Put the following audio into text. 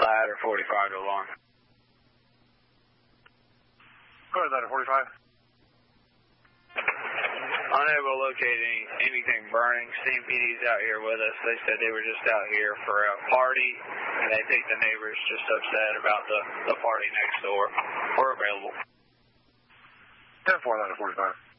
Ladder 45 to alarm. Go ahead, Ladder 45. Unable to locate anything burning. CMPD's out here with us. They said they were just out here for a party, and they think the neighbor's just upset about the party next door. We're available. 10-4, Ladder 45.